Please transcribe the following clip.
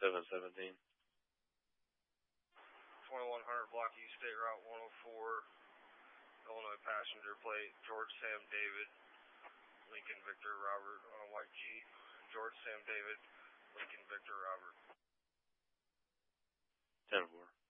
717. 2100 Block E State Route 104, Illinois passenger plate, George Sam David, Lincoln Victor Robert on a white Jeep. George Sam David, Lincoln Victor Robert. 10-4.